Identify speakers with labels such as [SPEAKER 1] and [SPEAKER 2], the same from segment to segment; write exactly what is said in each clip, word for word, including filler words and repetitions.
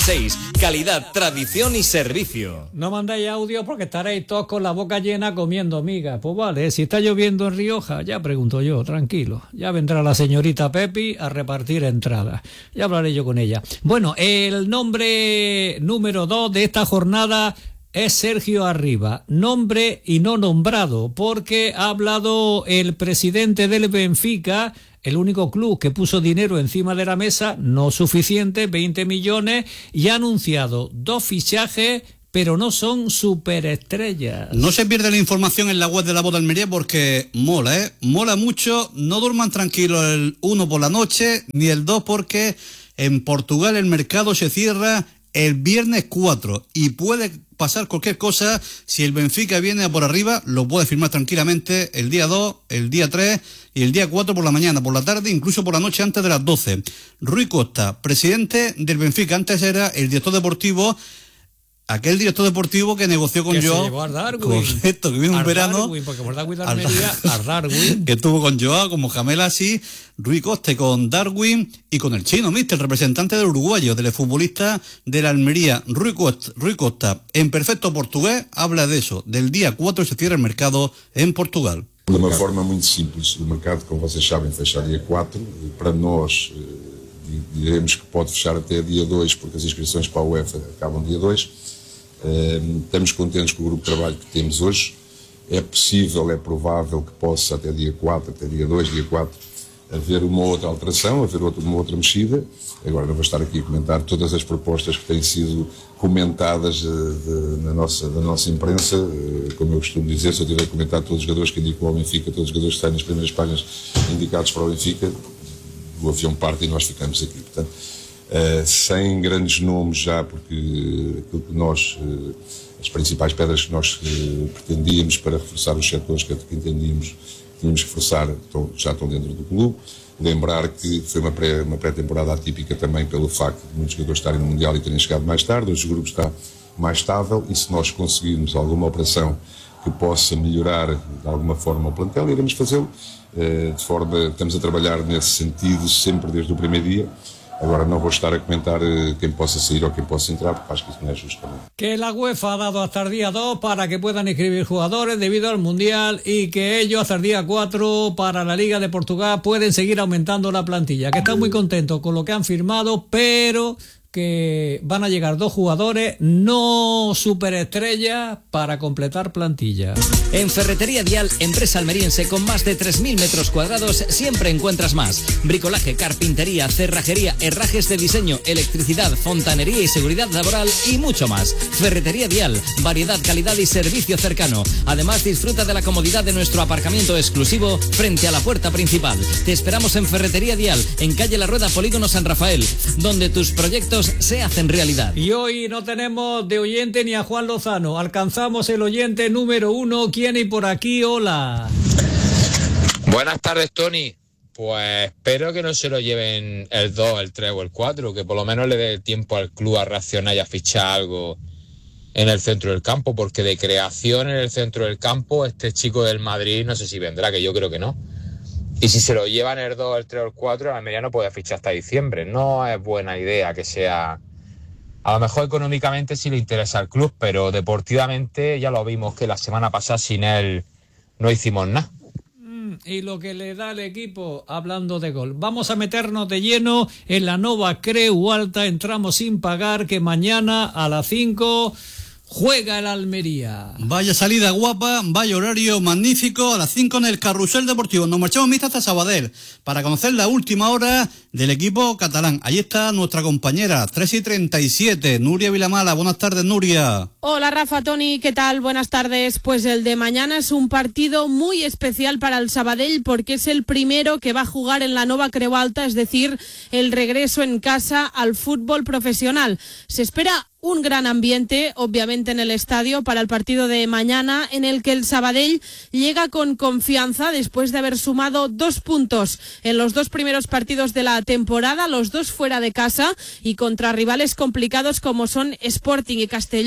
[SPEAKER 1] seis. Calidad, tradición y servicio.
[SPEAKER 2] No mandáis audio porque estaréis todos con la boca llena comiendo migas. Pues vale, si está lloviendo en Rioja, ya pregunto yo, tranquilo. Ya vendrá la señorita Pepi a repartir entradas. Ya hablaré yo con ella. Bueno, el nombre número dos de esta jornada es Sergio Arriba, nombre y no nombrado, porque ha hablado el presidente del Benfica, el único club que puso dinero encima de la mesa, no suficiente, veinte millones, y ha anunciado dos fichajes, pero no son superestrellas.
[SPEAKER 3] No se pierde la información en la web de la Voz de Almería porque mola, ¿eh? Mola mucho, no duerman tranquilos el uno por la noche, ni el dos porque en Portugal el mercado se cierra el viernes cuatro y puede pasar cualquier cosa. Si el Benfica viene a por arriba, lo puede firmar tranquilamente el día dos, el día tres y el día cuatro por la mañana, por la tarde, incluso por la noche antes de las doce. Rui Costa, presidente del Benfica, antes era el director deportivo, aquel director deportivo que negoció con
[SPEAKER 2] que
[SPEAKER 3] Joao.
[SPEAKER 2] Se llevó a Darwin.
[SPEAKER 3] Correcto, que vino un verano.
[SPEAKER 2] Darwin, porque por Darwin de Almería, a Darwin.
[SPEAKER 3] Que estuvo con Joao, con Mohamed así, Rui Costa con Darwin y con el chino, ¿viste? El representante del uruguayo, del futbolista de la Almería, Rui Costa, Rui Costa, en perfecto portugués, habla de eso. Del día cuatro se cierra el mercado en Portugal.
[SPEAKER 4] De uma forma muito simples, o mercado, como vocês sabem, fecha dia quatro. Para nós, diremos que pode fechar até dia dois, porque as inscrições para a UEFA acabam dia dois. Uh, estamos contentes com o grupo de trabalho que temos hoje. É possível, é provável que possa até dia quatro, até dia dois, dia quatro, haver uma outra alteração, haver outra, uma outra mexida. Agora não vou estar aqui a comentar todas as propostas que têm sido comentadas uh, de, na, nossa, na nossa imprensa. Uh, como eu costumo dizer, se eu tiver a comentar todos os jogadores que indicam ao Benfica, todos os jogadores que saem nas primeiras páginas indicados para o Benfica, o avião parte e nós ficamos aqui. Portanto, Uh, sem grandes nomes já, porque aquilo que nós, uh, as principais pedras que nós uh, pretendíamos para reforçar os setores que, que entendíamos que tínhamos que reforçar estão, já estão dentro do clube. Lembrar que foi uma, pré, uma pré-temporada atípica também pelo facto de muitos jogadores estarem no Mundial e terem chegado mais tarde. Hoje o grupo está mais estável e se nós conseguirmos alguma operação que possa melhorar de alguma forma o plantel, iremos fazê-lo. Uh, de forma, estamos a trabalhar nesse sentido sempre desde o primeiro dia. Ahora no voy a estar a comentar eh, quién possa salir o quién possa entrar, porque acho que eso no es justo también.
[SPEAKER 2] Que la UEFA ha dado hasta el día dos para que puedan inscribir jugadores debido al Mundial y que ellos hasta el día cuatro para la Liga de Portugal pueden seguir aumentando la plantilla. Que están muy contentos con lo que han firmado, pero que van a llegar dos jugadores no superestrellas para completar plantilla.
[SPEAKER 1] En Ferretería Dial, empresa almeriense con más de tres mil metros cuadrados, siempre encuentras más. Bricolaje, carpintería, cerrajería, herrajes de diseño, electricidad, fontanería y seguridad laboral y mucho más. Ferretería Dial, variedad, calidad y servicio cercano. Además, disfruta de la comodidad de nuestro aparcamiento exclusivo frente a la puerta principal. Te esperamos en Ferretería Dial, en calle La Rueda, Polígono San Rafael, donde tus proyectos se hacen realidad.
[SPEAKER 2] Y hoy no tenemos de oyente ni a Juan Lozano. Alcanzamos el oyente número uno. ¿Quién hay por aquí? Hola.
[SPEAKER 5] Buenas tardes, Tony. Pues espero que no se lo lleven el dos, el tres o el cuatro, que por lo menos le dé tiempo al club a reaccionar y a fichar algo en el centro del campo, porque de creación en el centro del campo este chico del Madrid no sé si vendrá, que yo creo que no. Y si se lo llevan el dos, el tres o el cuatro, el Almería no puede fichar hasta diciembre. No es buena idea que sea... A lo mejor económicamente sí le interesa al club, pero deportivamente ya lo vimos que la semana pasada sin él no hicimos nada.
[SPEAKER 2] Y lo que le da al equipo, hablando de gol. Vamos a meternos de lleno en la Nova Creu Alta. Entramos sin pagar, que mañana a las cinco... juega el Almería.
[SPEAKER 3] Vaya salida guapa, vaya horario magnífico. A las cinco en el Carrusel Deportivo. Nos marchamos mixta hasta Sabadell para conocer la última hora del equipo catalán. Ahí está nuestra compañera, tres y treinta y siete, Nuria Vilamala. Buenas tardes, Nuria.
[SPEAKER 6] Hola, Rafa, Tony, ¿qué tal? Buenas tardes. Pues el de mañana es un partido muy especial para el Sabadell porque es el primero que va a jugar en la Nova Creu Alta, es decir, el regreso en casa al fútbol profesional. Se espera un gran ambiente, obviamente, en el estadio para el partido de mañana, en el que el Sabadell llega con confianza después de haber sumado dos puntos en los dos primeros partidos de la temporada, los dos fuera de casa y contra rivales complicados como son Sporting y Castellón,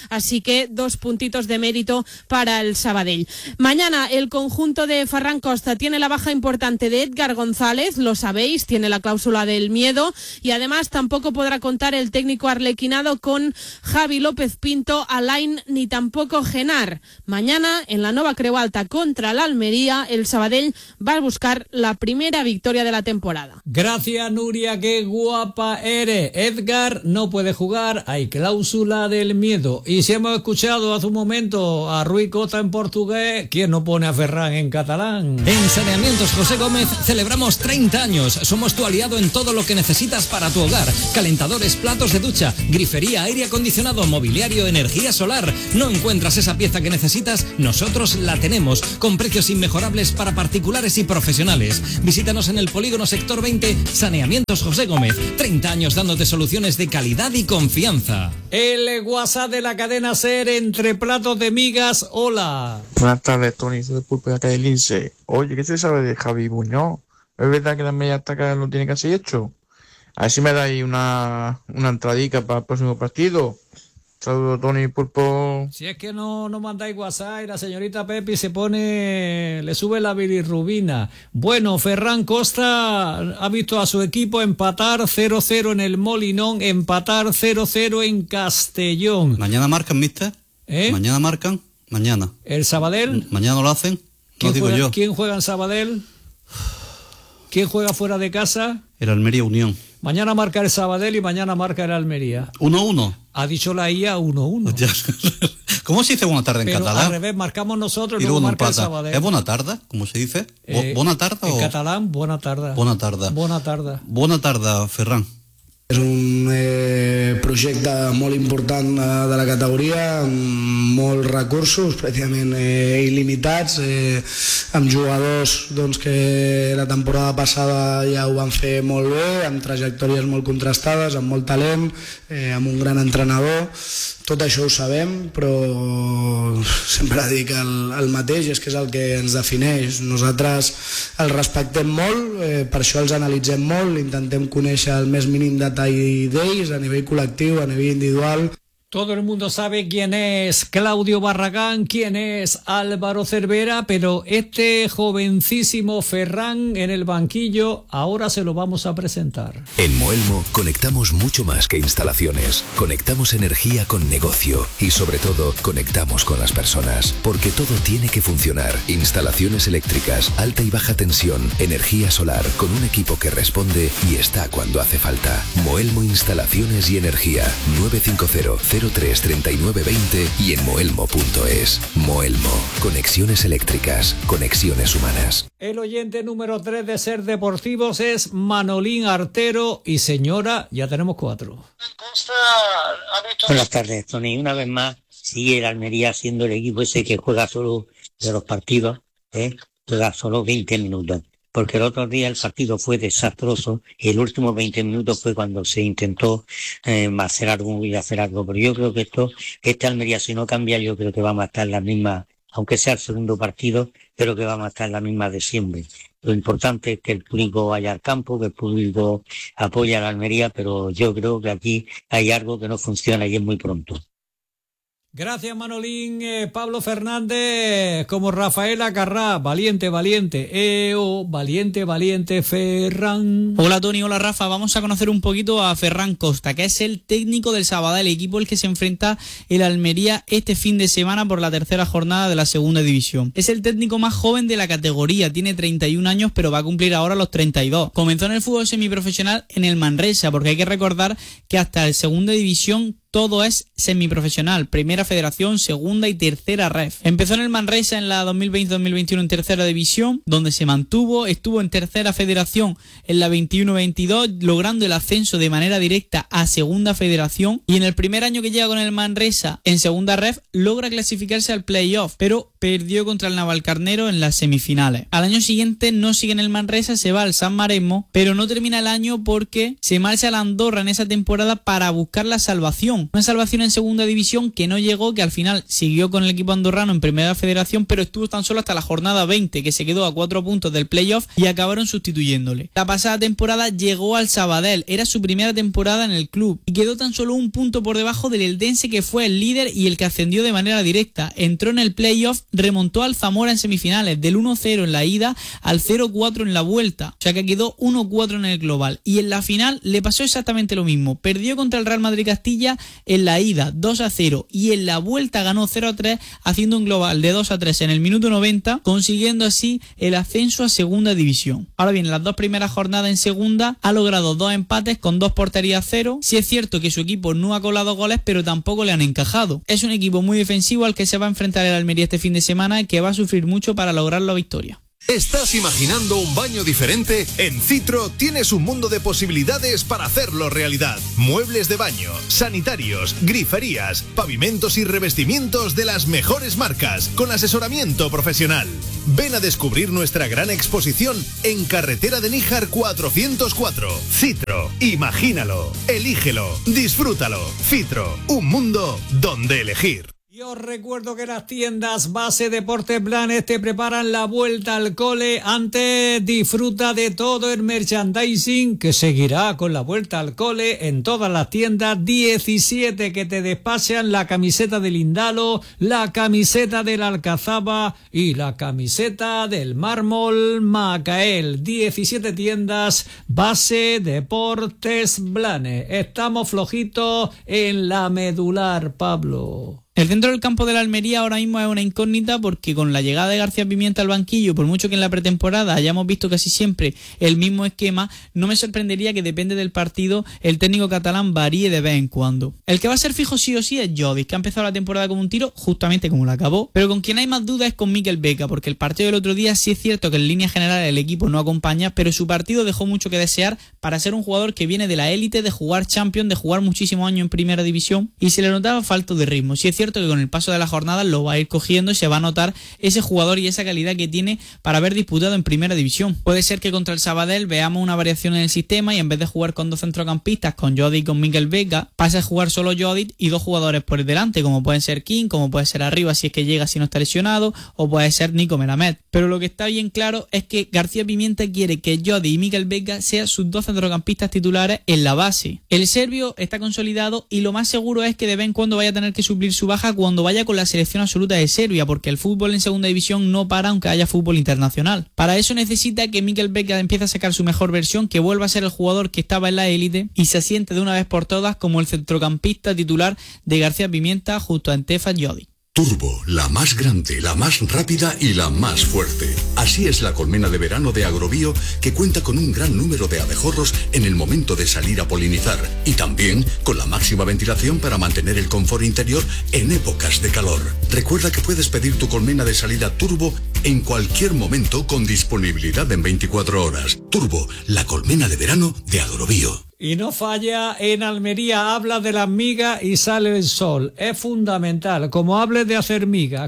[SPEAKER 6] así que dos puntitos de mérito para el Sabadell. Mañana el conjunto de Ferran Costa tiene la baja importante de Edgar González, lo sabéis, tiene la cláusula del miedo, y además tampoco podrá contar el técnico arlequinado con Javi López Pinto, Alain ni tampoco Genar. Mañana en la Nova Creu Alta contra la Almería, el Sabadell va a buscar la primera victoria de la temporada.
[SPEAKER 2] Gracias, Nuria, qué guapa eres. Edgar no puede jugar, hay cláusula del miedo. Y si hemos escuchado hace un momento a Rui Costa en portugués, ¿quién no pone a Ferran en catalán?
[SPEAKER 1] En Saneamientos José Gómez celebramos treinta años. Somos tu aliado en todo lo que necesitas para tu hogar. Calentadores, platos de ducha, grifería, aire acondicionado, mobiliario, energía solar. ¿No encuentras esa pieza que necesitas? Nosotros la tenemos, con precios inmejorables para particulares y profesionales. Visítanos en el Polígono Sector veinte, Saneamientos José Gómez. treinta años dándote soluciones de calidad y confianza.
[SPEAKER 2] El WhatsApp de la cadena SER entre platos de migas. Hola.
[SPEAKER 7] Buenas tardes, Tony, soy de Pulpo de acá de Lince. Oye, ¿qué se sabe de Javi Muñoz? ¿Es verdad que la media ataca lo tiene casi hecho? A ver si me dais una, una entradica para el próximo partido. Saludos, Tony Pulpo.
[SPEAKER 2] Si es que no, no mandáis WhatsApp y la señorita Pepi se pone, le sube la bilirrubina. Bueno, Ferran Costa ha visto a su equipo empatar cero cero en el Molinón, empatar cero cero en Castellón.
[SPEAKER 3] ¿Mañana marcan, mister?
[SPEAKER 2] ¿Eh?
[SPEAKER 3] ¿Mañana marcan? Mañana.
[SPEAKER 2] ¿El Sabadell?
[SPEAKER 3] ¿Mañana lo hacen? No digo
[SPEAKER 2] juega,
[SPEAKER 3] yo.
[SPEAKER 2] ¿Quién juega en Sabadell? ¿Quién juega fuera de casa?
[SPEAKER 3] El Almería Unión.
[SPEAKER 2] Mañana marca el Sabadell y mañana marca el Almería.
[SPEAKER 3] uno uno.
[SPEAKER 2] Ha dicho la I A uno uno.
[SPEAKER 3] ¿Cómo se dice buena tarde en
[SPEAKER 2] Pero
[SPEAKER 3] catalán?
[SPEAKER 2] al revés, marcamos nosotros y
[SPEAKER 3] y
[SPEAKER 2] luego
[SPEAKER 3] luego
[SPEAKER 2] marca el
[SPEAKER 3] empata.
[SPEAKER 2] Sabadell.
[SPEAKER 3] ¿Es buena tarde? ¿Cómo se dice?
[SPEAKER 2] Eh,
[SPEAKER 3] ¿Buena tarde
[SPEAKER 2] en
[SPEAKER 3] o...?
[SPEAKER 2] catalán, buena tarde.
[SPEAKER 3] Buena tarde.
[SPEAKER 2] Buena tarde.
[SPEAKER 3] Buena tarde, Ferran.
[SPEAKER 8] És un eh, projecte molt important eh, de la categoria, amb molts recursos, pràcticament eh, il·limitats, eh, amb jugadors doncs, que la temporada passada ja ho van fer molt bé, amb trajectòries molt contrastades, amb molt talent, eh, amb un gran entrenador. Tot això ho sabem, però sempre dic el, el mateix, és que és el que ens defineix. Nosaltres els respectem molt, eh, per això els analitzem molt, intentem conèixer el més mínim detall d'ells a nivell col·lectiu, a nivell individual.
[SPEAKER 2] Todo el mundo sabe quién es Claudio Barragán, quién es Álvaro Cervera, pero este jovencísimo Ferran en el banquillo, ahora se lo vamos a presentar.
[SPEAKER 9] En Moelmo conectamos mucho más que instalaciones. Conectamos energía con negocio y sobre todo conectamos con las personas, porque todo tiene que funcionar. Instalaciones eléctricas, alta y baja tensión, energía solar, con un equipo que responde y está cuando hace falta. Moelmo Instalaciones y Energía, nueve cinco cero cero tres tres nueve dos cero y en moelmo punto es. Moelmo, conexiones eléctricas, conexiones humanas.
[SPEAKER 2] El oyente número tres de Ser Deportivos es Manolín Artero y señora, ya tenemos cuatro.
[SPEAKER 10] Buenas tardes, Tony. Una vez más sigue el Almería siendo el equipo ese que juega solo de los partidos, ¿eh? Juega solo veinte minutos. Porque el otro día el partido fue desastroso y el último veinte minutos fue cuando se intentó eh, hacer algo y hacer algo. Pero yo creo que esto, este Almería, si no cambia, yo creo que vamos a estar en la misma, aunque sea el segundo partido, pero que vamos a estar en la misma de siempre. Lo importante es que el público vaya al campo, que el público apoye a la Almería, pero yo creo que aquí hay algo que no funciona y es muy pronto.
[SPEAKER 2] Gracias, Manolín. Eh, Pablo Fernández, como Rafaela Carrá, valiente, valiente. Eh, oh, valiente, valiente, Ferran.
[SPEAKER 11] Hola, Tony, hola, Rafa. Vamos a conocer un poquito a Ferran Costa, que es el técnico del Sabadell, el equipo al que se enfrenta el Almería este fin de semana por la tercera jornada de la segunda división. Es el técnico más joven de la categoría, tiene treinta y un años, pero va a cumplir ahora los treinta y dos. Comenzó en el fútbol semiprofesional en el Manresa, porque hay que recordar que hasta el segunda división todo es semiprofesional, primera federación, segunda y tercera ref. Empezó en el Manresa en la dos mil veinte dos mil veintiuno en tercera división, donde se mantuvo, estuvo en tercera federación en la veintiuno veintidós, logrando el ascenso de manera directa a segunda federación, y en el primer año que llega con el Manresa en segunda ref, logra clasificarse al playoff, pero perdió contra el Navalcarnero en las semifinales. Al año siguiente no sigue en el Manresa, se va al San Maremo, pero no termina el año porque se marcha a la Andorra en esa temporada para buscar la salvación. salvación. Una salvación en segunda división que no llegó, que al final siguió con el equipo andorrano en primera federación, pero estuvo tan solo hasta la jornada veinte, que se quedó a cuatro puntos del playoff y acabaron sustituyéndole. La pasada temporada llegó al Sabadell, era su primera temporada en el club y quedó tan solo un punto por debajo del Eldense, que fue el líder y el que ascendió de manera directa. Entró en el playoff, remontó al Zamora en semifinales, del uno cero en la ida al cero cuatro en la vuelta, o sea que quedó uno cuatro en el global, y en la final le pasó exactamente lo mismo, perdió contra el Real Madrid Castilla en la ida dos a cero y en la vuelta ganó cero a tres, haciendo un global de dos a tres en el minuto noventa, consiguiendo así el ascenso a segunda división. Ahora bien, en las dos primeras jornadas en segunda ha logrado dos empates con dos porterías cero. Sí es cierto que su equipo no ha colado goles, pero tampoco le han encajado. Es un equipo muy defensivo al que se va a enfrentar el Almería este fin de semana y que va a sufrir mucho para lograr la victoria.
[SPEAKER 12] ¿Estás imaginando un baño diferente? En Citro tienes un mundo de posibilidades para hacerlo realidad. Muebles de baño, sanitarios, griferías, pavimentos y revestimientos de las mejores marcas, con asesoramiento profesional. Ven a descubrir nuestra gran exposición en Carretera de Níjar cuatrocientos cuatro. Citro, imagínalo, elígelo, disfrútalo. Citro, un mundo donde elegir.
[SPEAKER 2] Yo os recuerdo que las tiendas Base Deportes Blanes te preparan la vuelta al cole. Antes disfruta de todo el merchandising que seguirá con la vuelta al cole en todas las tiendas. diecisiete que te despachan la camiseta del Indalo, la camiseta del Alcazaba y la camiseta del Mármol Macael. diecisiete tiendas Base Deportes Blanes. Estamos flojitos en la medular, Pablo.
[SPEAKER 11] El centro del campo de la Almería ahora mismo es una incógnita, porque con la llegada de García Pimienta al banquillo, por mucho que en la pretemporada hayamos visto casi siempre el mismo esquema, no me sorprendería que, depende del partido, el técnico catalán varíe de vez en cuando. El que va a ser fijo sí o sí es Jovic, que ha empezado la temporada como un tiro, justamente como la acabó, pero con quien hay más dudas es con Mikel Beca, porque el partido del otro día sí es cierto que en línea general el equipo no acompaña, pero su partido dejó mucho que desear para ser un jugador que viene de la élite, de jugar Champions, de jugar muchísimos años en primera división, y se le notaba falto de ritmo. Sí es cierto que con el paso de la jornada lo va a ir cogiendo y se va a notar ese jugador y esa calidad que tiene para haber disputado en primera división. Puede ser que contra el Sabadell veamos una variación en el sistema y en vez de jugar con dos centrocampistas, con Jodi y con Mikel Beca, pase a jugar solo Jodi y dos jugadores por delante, como pueden ser King, como puede ser arriba si es que llega si no está lesionado, o puede ser Nico Melamed. Pero lo que está bien claro es que García Pimienta quiere que Jodi y Mikel Beca sean sus dos centrocampistas titulares en la base. El serbio está consolidado y lo más seguro es que de vez en cuando vaya a tener que suplir su baja cuando vaya con la selección absoluta de Serbia, porque el fútbol en segunda división no para aunque haya fútbol internacional. Para eso necesita que Mikel Beca empiece a sacar su mejor versión, que vuelva a ser el jugador que estaba en la élite y se asiente de una vez por todas como el centrocampista titular de García Pimienta junto a Ntefas Jodi.
[SPEAKER 13] Turbo, la más grande, la más rápida y la más fuerte. Así es la colmena de verano de Agrobio, que cuenta con un gran número de abejorros en el momento de salir a polinizar y también con la máxima ventilación para mantener el confort interior en épocas de calor. Recuerda que puedes pedir tu colmena de salida Turbo en cualquier momento con disponibilidad en veinticuatro horas. Turbo, la colmena de verano de Agrobio.
[SPEAKER 2] Y no falla, en Almería habla de las migas y sale el sol. Es fundamental. Como hables de hacer migas,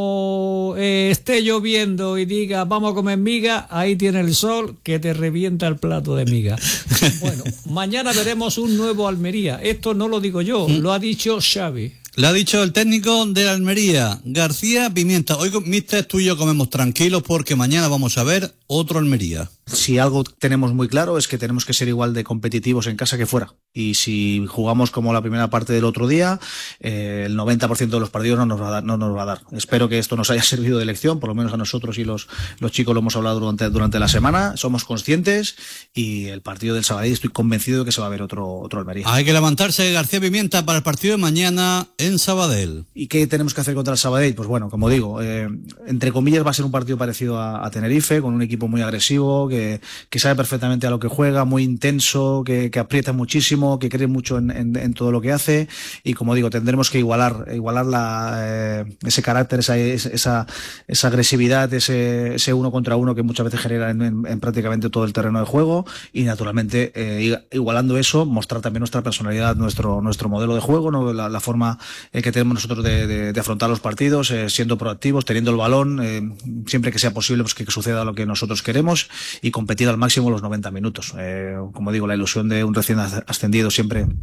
[SPEAKER 2] como eh, esté lloviendo y diga vamos a comer migas, ahí tiene el sol que te revienta el plato de migas. Bueno, mañana veremos un nuevo Almería. Esto no lo digo yo, lo ha dicho Xavi.
[SPEAKER 3] Lo ha dicho el técnico de Almería, García Pimienta. Hoy, mister, tú y yo comemos tranquilos porque mañana vamos a ver otro Almería.
[SPEAKER 14] Si algo tenemos muy claro es que tenemos que ser igual de competitivos en casa que fuera. Y si jugamos como la primera parte del otro día, eh, el noventa por ciento de los partidos no nos va a dar, no nos va a dar. Espero que esto nos haya servido de lección, por lo menos a nosotros y los, los chicos lo hemos hablado durante, durante la semana. Somos conscientes y el partido del Sabadell estoy convencido de que se va a ver otro, otro Almería.
[SPEAKER 3] Hay que levantarse, García Pimienta, para el partido de mañana en Sabadell.
[SPEAKER 14] ¿Y qué tenemos que hacer contra el Sabadell? Pues bueno, como digo, eh, entre comillas va a ser un partido parecido a, a Tenerife, con un equipo muy agresivo, que, que sabe perfectamente a lo que juega, muy intenso, que, que aprieta muchísimo, que cree mucho en, en, en todo lo que hace, y como digo, tendremos que igualar, igualar la, eh, ese carácter, esa, esa, esa agresividad, ese, ese uno contra uno que muchas veces genera en, en, en prácticamente todo el terreno de juego, y naturalmente eh, igualando eso, mostrar también nuestra personalidad, nuestro, nuestro modelo de juego, ¿no? la, la forma eh, que tenemos nosotros de, de, de afrontar los partidos, eh, siendo proactivos, teniendo el balón, eh, siempre que sea posible pues que, que suceda lo que nosotros queremos y competir al máximo los noventa minutos. Eh, como digo, la ilusión de un recién ascendido siempre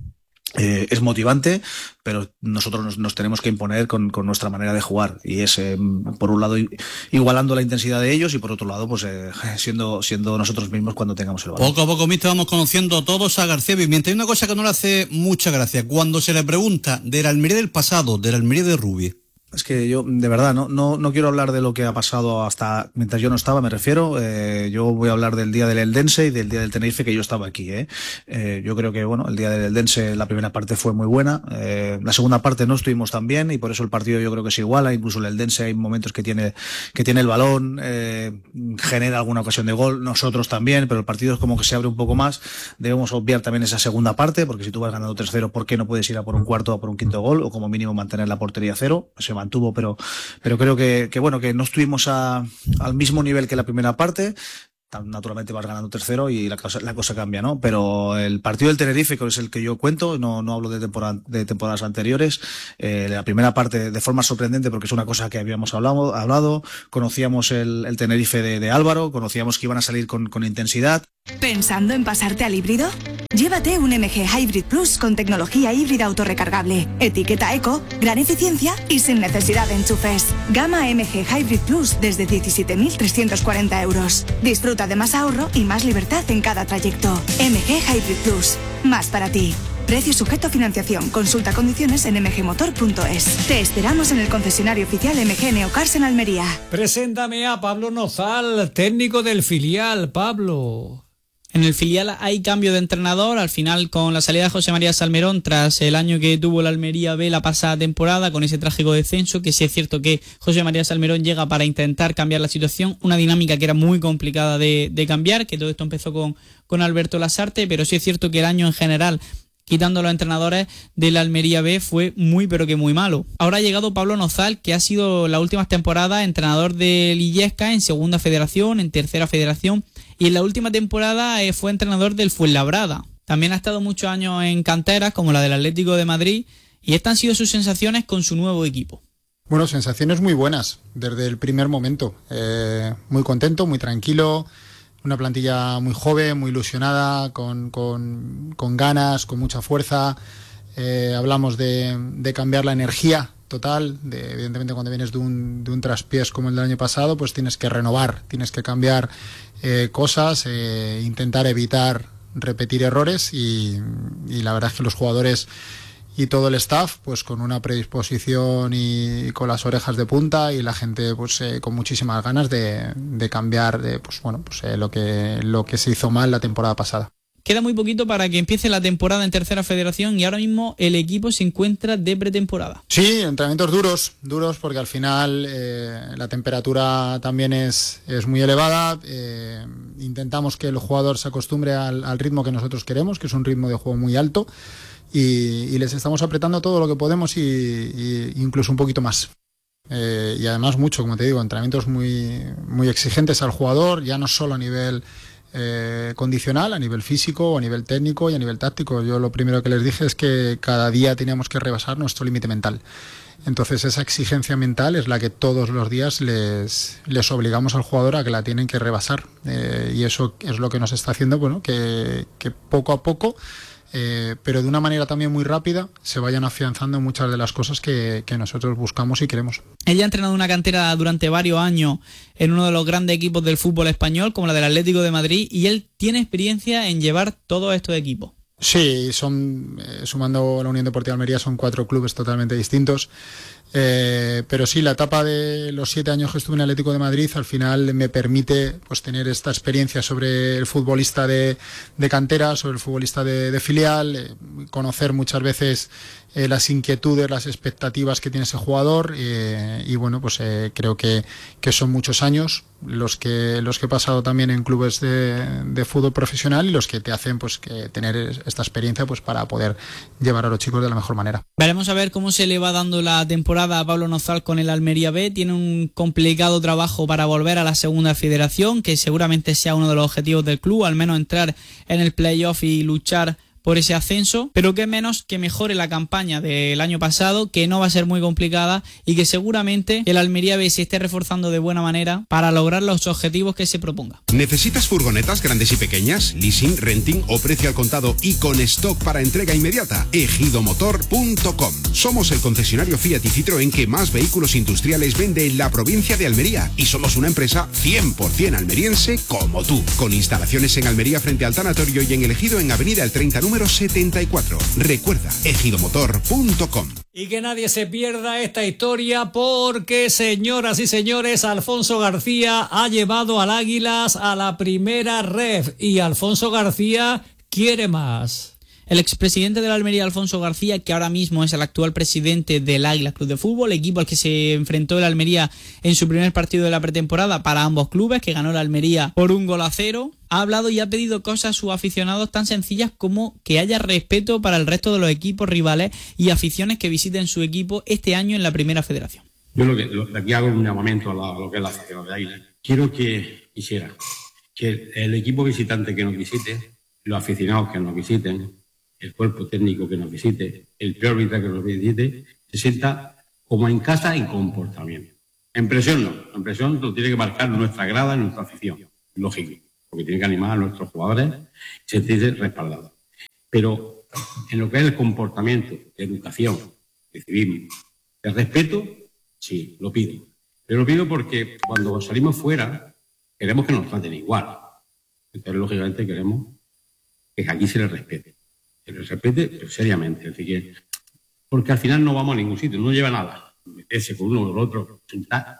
[SPEAKER 14] Eh, es motivante, pero nosotros nos, nos tenemos que imponer con, con nuestra manera de jugar, y es eh, por un lado igualando la intensidad de ellos y por otro lado pues eh, siendo siendo nosotros mismos cuando tengamos el balón.
[SPEAKER 3] Poco a poco, mister, vamos conociendo todos a García Pimienta. Hay una cosa que no le hace mucha gracia cuando se le pregunta del Almería del pasado, del Almería de Rubi.
[SPEAKER 14] Es que yo, de verdad, no, no, no quiero hablar de lo que ha pasado hasta mientras yo no estaba, me refiero. Eh, yo voy a hablar del día del Eldense y del día del Tenerife, que yo estaba aquí. ¿eh? Eh, yo creo que, bueno, el día del Eldense, la primera parte fue muy buena. Eh, la segunda parte no estuvimos tan bien y por eso el partido yo creo que se iguala. Incluso el Eldense hay momentos que tiene, que tiene el balón, eh, genera alguna ocasión de gol. Nosotros también, pero el partido es como que se abre un poco más. Debemos obviar también esa segunda parte, porque si tú vas ganando tres cero, ¿por qué no puedes ir a por un cuarto o a por un quinto gol? O como mínimo mantener la portería cero. Se mantuvo, pero, pero creo que, que bueno, que no estuvimos a, al mismo nivel que la primera parte. Naturalmente vas ganando tercero y la cosa, la cosa cambia, ¿no? Pero el partido del Tenerife, que es el que yo cuento, no, no hablo de, temporada, de temporadas anteriores, eh, la primera parte de forma sorprendente, porque es una cosa que habíamos hablado, hablado conocíamos el, el Tenerife de, de Álvaro, conocíamos que iban a salir con, con intensidad.
[SPEAKER 15] ¿Pensando en pasarte al híbrido? Llévate un M G Hybrid Plus con tecnología híbrida autorrecargable, etiqueta eco, gran eficiencia y sin necesidad de enchufes. Gama M G Hybrid Plus desde diecisiete mil trescientos cuarenta euros. Disfruta de más ahorro y más libertad en cada trayecto. M G Hybrid Plus, más para ti. Precio sujeto a financiación. Consulta condiciones en m g motor punto es. Te esperamos en el concesionario oficial M G Neocars en Almería.
[SPEAKER 2] Preséntame a Pablo Nozal, técnico del filial. Pablo.
[SPEAKER 11] En el filial hay cambio de entrenador, al final con la salida de José María Salmerón tras el año que tuvo la Almería B la pasada temporada con ese trágico descenso, que sí es cierto que José María Salmerón llega para intentar cambiar la situación, una dinámica que era muy complicada de, de cambiar, que todo esto empezó con, con Alberto Lasarte, pero sí es cierto que el año en general, quitando a los entrenadores de la Almería B, fue muy pero que muy malo. Ahora ha llegado Pablo Nozal, que ha sido las últimas temporadas entrenador del Illesca en segunda federación, en tercera federación, y en la última temporada eh, fue entrenador del Fuenlabrada. También ha estado muchos años en canteras, como la del Atlético de Madrid, y estas han sido sus sensaciones con su nuevo equipo.
[SPEAKER 16] Bueno, sensaciones muy buenas desde el primer momento. Eh, muy contento, muy tranquilo. Una plantilla muy joven, muy ilusionada, con, con, con ganas, con mucha fuerza. Eh, hablamos de, de cambiar la energía total. De, evidentemente, cuando vienes de un, de un traspiés como el del año pasado, pues tienes que renovar, tienes que cambiar eh, cosas, eh, intentar evitar repetir errores y, y la verdad es que los jugadores y todo el staff pues con una predisposición y con las orejas de punta y la gente pues eh, con muchísimas ganas de, de cambiar de pues bueno pues eh, lo que lo que se hizo mal la temporada pasada.
[SPEAKER 11] Queda muy poquito para que empiece la temporada en tercera federación y ahora mismo el equipo se encuentra de pretemporada.
[SPEAKER 16] Sí, entrenamientos duros, duros porque al final eh, la temperatura también es, es muy elevada. Eh, intentamos que el jugador se acostumbre al, al ritmo que nosotros queremos, que es un ritmo de juego muy alto. Y, y les estamos apretando todo lo que podemos y, y incluso un poquito más. Eh, y además mucho, como te digo, entrenamientos muy, muy exigentes al jugador, ya no solo a nivel eh, condicional, a nivel físico, o a nivel técnico y a nivel táctico. Yo lo primero que les dije es que cada día teníamos que rebasar nuestro límite mental. Entonces esa exigencia mental es la que todos los días les, les obligamos al jugador a que la tienen que rebasar. Eh, y eso es lo que nos está haciendo, bueno, que, que poco a poco... Eh, pero de una manera también muy rápida se vayan afianzando muchas de las cosas que, que nosotros buscamos y queremos.
[SPEAKER 11] Ella ha entrenado una cantera durante varios años en uno de los grandes equipos del fútbol español, como la del Atlético de Madrid, y él tiene experiencia en llevar todos estos equipos.
[SPEAKER 16] Sí, son eh, sumando la Unión Deportiva Almería son cuatro clubes totalmente distintos. Eh, pero sí, la etapa de los siete años que estuve en el Atlético de Madrid al final me permite pues tener esta experiencia sobre el futbolista de, de cantera, sobre el futbolista de, de filial, eh, conocer muchas veces eh, las inquietudes, las expectativas que tiene ese jugador eh, y bueno, pues eh, creo que, que son muchos años los que los que he pasado también en clubes de, de fútbol profesional y los que te hacen pues que tener esta experiencia pues para poder llevar a los chicos de la mejor manera.
[SPEAKER 11] Veremos a ver cómo se le va dando la temporada a Pablo Nozal con el Almería B. Tiene un complicado trabajo para volver a la segunda federación, que seguramente sea uno de los objetivos del club, al menos entrar en el playoff y luchar por ese ascenso, pero que menos que mejore la campaña del año pasado, que no va a ser muy complicada y que seguramente el Almería B se esté reforzando de buena manera para lograr los objetivos que se proponga.
[SPEAKER 17] ¿Necesitas furgonetas grandes y pequeñas, leasing, renting o precio al contado y con stock para entrega inmediata? ejidomotor punto com. Somos el concesionario Fiat y Citroën que más vehículos industriales vende en la provincia de Almería y somos una empresa cien por ciento almeriense como tú, con instalaciones en Almería frente al tanatorio y en el Ejido en Avenida El treinta número setenta y cuatro. Recuerda, ejidomotor punto com.
[SPEAKER 2] Y que nadie se pierda esta historia porque, señoras y señores, Alfonso García ha llevado al Águilas a la primera ref y Alfonso García quiere más.
[SPEAKER 11] El expresidente de la Almería, Alfonso García, que ahora mismo es el actual presidente del Águilas Club de Fútbol, equipo al que se enfrentó el Almería en su primer partido de la pretemporada para ambos clubes, que ganó la Almería por un gol a cero, ha hablado y ha pedido cosas a sus aficionados tan sencillas como que haya respeto para el resto de los equipos rivales y aficiones que visiten su equipo este año en la Primera Federación.
[SPEAKER 18] Yo lo que lo, aquí hago un llamamiento a, la, a lo que es la afición de Águilas. Quiero que quisiera que el equipo visitante que nos visite, los aficionados que nos visiten, el cuerpo técnico que nos visite, el peor árbitro que nos visite, se sienta como en casa en comportamiento. En presión no, en presión lo tiene que marcar nuestra grada, nuestra afición, lógico, porque tiene que animar a nuestros jugadores y sentirse respaldados. Pero en lo que es el comportamiento, de educación, de civismo, de respeto, sí, lo pido. Pero lo pido porque cuando salimos fuera queremos que nos traten igual. Entonces, lógicamente, queremos que aquí se les respete. Que les respete, pero seriamente. Es decir, que, porque al final no vamos a ningún sitio, no lleva nada. Meterse con uno o con el otro, sentar.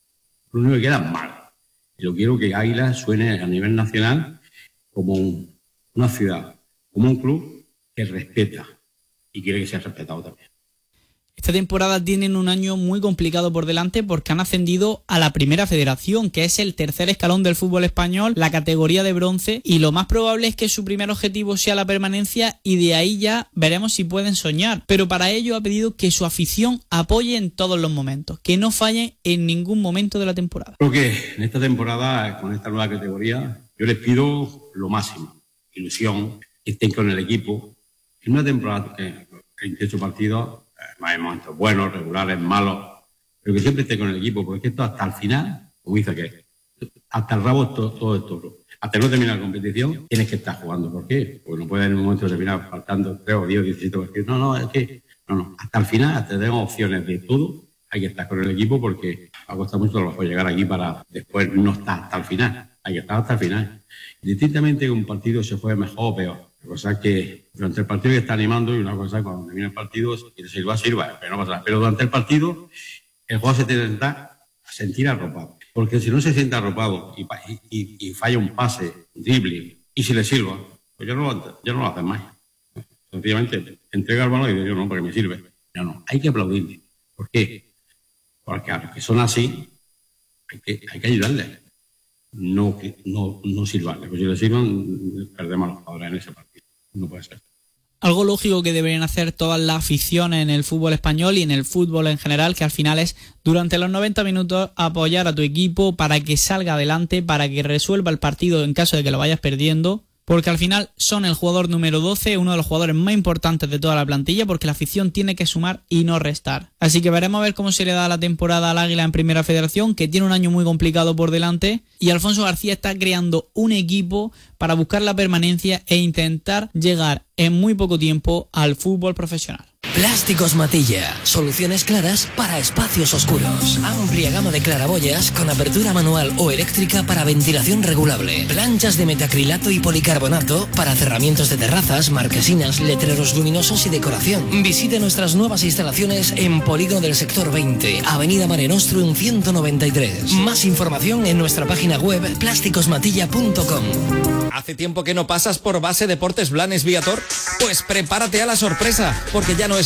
[SPEAKER 18] Lo único que queda es mal. Y yo quiero que Águilas suene a nivel nacional como un, una ciudad, como un club que respeta y quiere que sea respetado también.
[SPEAKER 11] Esta temporada tienen un año muy complicado por delante porque han ascendido a la Primera Federación, que es el tercer escalón del fútbol español, la categoría de bronce, y lo más probable es que su primer objetivo sea la permanencia y de ahí ya veremos si pueden soñar. Pero para ello ha pedido que su afición apoye en todos los momentos, que no falle en ningún momento de la temporada.
[SPEAKER 18] Creo que en esta temporada, con esta nueva categoría, yo les pido lo máximo, ilusión, que estén con el equipo. En una temporada que veintiocho partidos, hay momentos buenos, regulares, malos, pero que siempre esté con el equipo, porque esto hasta el final, como dice que hasta el rabo todo, todo esto, hasta no terminar la competición, tienes que estar jugando. ¿Por qué? Porque no puedes en un momento terminar faltando tres o diez o diecisiete partidos. No, no, es que, no, no, hasta el final, hasta tenemos opciones de todo, hay que estar con el equipo porque va a costar mucho trabajo llegar aquí para después no estar hasta el final, hay que estar hasta el final. Distintamente que un partido se juegue mejor o peor. La cosa es que durante el partido que está animando y una cosa cuando termina el partido, si quiere sirva, sirva, pero no pasa nada. Pero durante el partido el jugador se tiene que estar a sentir arropado. Porque si no se siente arropado y, y, y falla un pase, un dribbling, y si le sirva, pues ya no lo, ya no lo hacen más. Sencillamente entrega el balón y dice yo no, porque me sirve. No, no, hay que aplaudirle. ¿Por qué? Porque a los que son así hay que, hay que ayudarles. No, no, no sirvan. Pues si le sirvan, perdemos a los jugadores en ese partido. No puede ser.
[SPEAKER 11] Algo lógico que deberían hacer todas las aficiones en el fútbol español y en el fútbol en general, que al final es durante los noventa minutos apoyar a tu equipo para que salga adelante, para que resuelva el partido en caso de que lo vayas perdiendo. Porque al final son el jugador número doce, uno de los jugadores más importantes de toda la plantilla, porque la afición tiene que sumar y no restar. Así que veremos a ver cómo se le da la temporada al Águila en Primera Federación, que tiene un año muy complicado por delante, y Alfonso García está creando un equipo para buscar la permanencia e intentar llegar en muy poco tiempo al fútbol profesional.
[SPEAKER 19] Plásticos Matilla, soluciones claras para espacios oscuros. Amplia gama de claraboyas con apertura manual o eléctrica para ventilación regulable. Planchas de metacrilato y policarbonato para cerramientos de terrazas, marquesinas, letreros luminosos y decoración. Visite nuestras nuevas instalaciones en Polígono del Sector veinte, Avenida Mare Nostrum ciento noventa y tres. Más información en nuestra página web plásticos matilla punto com.
[SPEAKER 1] ¿Hace tiempo que no pasas por Base Deportes Blanes Viator? Pues prepárate a la sorpresa, porque ya no es